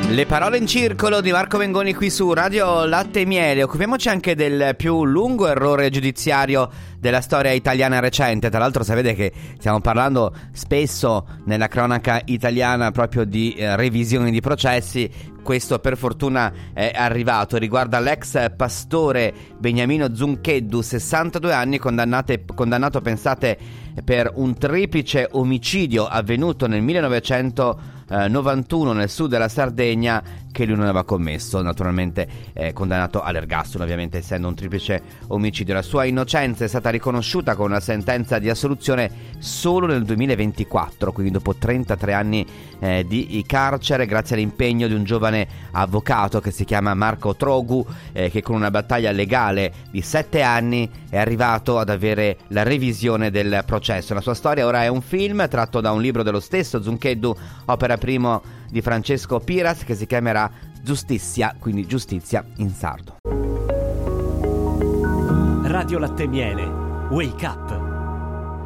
Le parole in circolo di Marco Mengoni qui su Radio Latte e Miele. Occupiamoci anche del più lungo errore giudiziario della storia italiana recente. Tra l'altro sapete che stiamo parlando spesso nella cronaca italiana proprio di revisioni di processi. Questo per fortuna è arrivato, riguarda l'ex pastore Beniamino Zuncheddu, 62 anni, condannato, pensate, per un triplice omicidio avvenuto nel 1991 nel sud della Sardegna, che lui non aveva commesso. Naturalmente condannato all'ergastolo, ovviamente, essendo un triplice omicidio. La sua innocenza è stata riconosciuta con una sentenza di assoluzione solo nel 2024, quindi dopo 33 anni di carcere, grazie all'impegno di un giovane avvocato che si chiama Marco Trogu, che con una battaglia legale di 7 anni è arrivato ad avere la revisione del processo. La sua storia ora è un film tratto da un libro dello stesso Zuncheddu, opera prima di Francesco Piras, che si chiamerà Giustizia, quindi giustizia in sardo. Radio Latte e Miele, Wake Up.